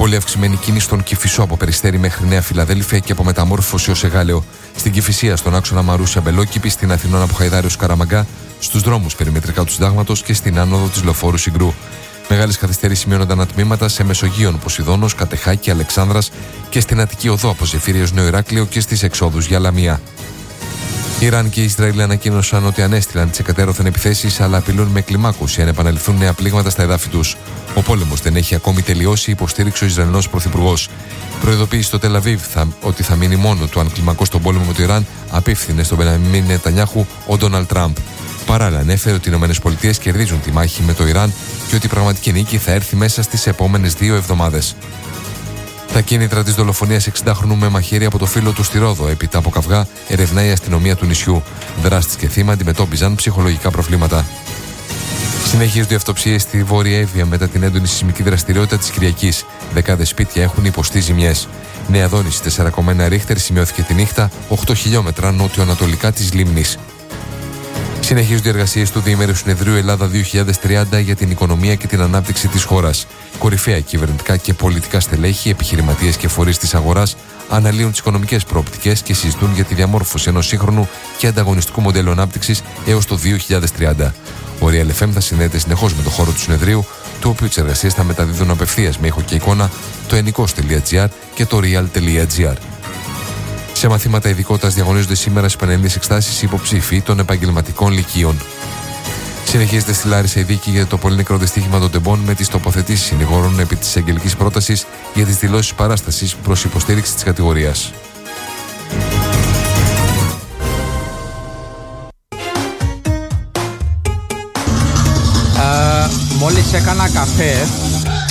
Πολύ αυξημένη κίνηση στον Κηφισό από Περιστέρι μέχρι Νέα Φιλαδέλφια και από Μεταμόρφωση ως Εγάλεο. Στην Κηφισία, στον άξονα Μαρούσια Μπελόκηπη, στην Αθηνών από Χαϊδάριος Καραμαγκά, στους δρόμους περιμετρικά του Συντάγματος και στην άνοδο της Λεωφόρου Συγκρού. Μεγάλες καθυστερήσεις σημειώνονταν τμήματα σε Μεσογείον, Ποσειδώνος, Κατεχάκη, Αλεξάνδρας και στην Αττική Οδό από Ζεφύρι έως Νέο Ηράκλειο και στις εξόδους για Λαμία. Ιράν και Ισραήλ ανακοίνωσαν ότι ανέστειλαν τις εκατέρωθεν επιθέσεις, αλλά απειλούν με κλιμάκωση αν επαναληφθούν νέα πλήγματα στα εδάφη τους. Ο πόλεμος δεν έχει ακόμη τελειώσει, υποστήριξε ο Ισραηλινός πρωθυπουργός. Προειδοποίησε στο Τελαβίβ ότι θα μείνει μόνο του αν κλιμακώσει τον πόλεμο με το Ιράν, απίφθινε στον Μπενιαμίν Νετανιάχου ο Ντόναλντ Τραμπ. Παράλληλα, ανέφερε ότι οι ΗΠΑ κερδίζουν τη μάχη με το Ιράν και ότι η πραγματική νίκη θα έρθει μέσα στις επόμενες 2 εβδομάδες. Τα κίνητρα της δολοφονίας 60χρονου με μαχαίρι από το φίλο του στη Ρόδο, έπειτα από καυγά, ερευνάει η αστυνομία του νησιού. Δράστης και θύμα αντιμετώπιζαν ψυχολογικά προβλήματα. Συνεχίζονται οι αυτοψίες στη Βόρεια Εύβοια μετά την έντονη σεισμική δραστηριότητα της Κυριακής. Δεκάδες σπίτια έχουν υποστεί ζημιές. Νέα δόνηση 4,1 ρίχτερ σημειώθηκε τη νύχτα 8 χιλιόμετρα νότιο-ανατολικά της λίμνης. Συνεχίζονται οι εργασίες του Διημέρου Συνεδρίου Ελλάδα 2030 για την οικονομία και την ανάπτυξη της χώρας. Κορυφαία κυβερνητικά και πολιτικά στελέχη, επιχειρηματίες και φορείς της αγοράς αναλύουν τις οικονομικές προοπτικές και συζητούν για τη διαμόρφωση ενός σύγχρονου και ανταγωνιστικού μοντέλου ανάπτυξης έως το 2030. Ο Real FM θα συνδέεται συνεχώς με το χώρο του συνεδρίου, του οποίου τις εργασίες θα μεταδίδουν απευθείας με ήχο και εικόνα το ennikos.gr και το real.gr. Σε μαθήματα ειδικότητας διαγωνίζονται σήμερα στις πανελληνίες εξετάσεις υποψήφοι των επαγγελματικών λυκείων. Συνεχίζεται στη Λάρισα η δίκη για το πολύ νεκρό δυστύχημα των τεμπών με τις τοποθετήσεις συνηγόρων επί της εγγελικής πρότασης για τις δηλώσεις παράστασης προς υποστήριξη της κατηγορίας. Μόλις έκανα καφέ